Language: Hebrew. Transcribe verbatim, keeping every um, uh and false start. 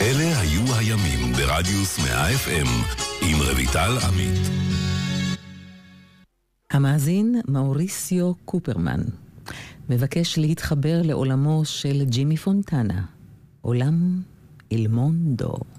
אלה היו הימים ברדיוס מאה אף אם עם רויטל עמית. המאזין מאוריסיו קופרמן מבקש להתחבר לעולמו של ג'ימי פונטנה, עולם אל מונדו.